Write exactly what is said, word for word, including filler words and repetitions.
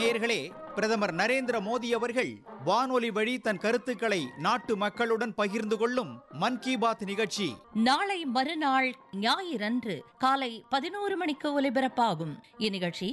நேயர்களே, பிரதமர் நரேந்திர மோடி அவர்கள் வானொலி வழி தன் கருத்துக்களை நாட்டு மக்களுடன் பகிர்ந்து கொள்ளும் மன் கி பாத் நிகழ்ச்சி நாளை மறுநாள் ஞாயிறன்று காலை பதினோரு மணிக்கு ஒலிபரப்பாகும். இந்நிகழ்ச்சி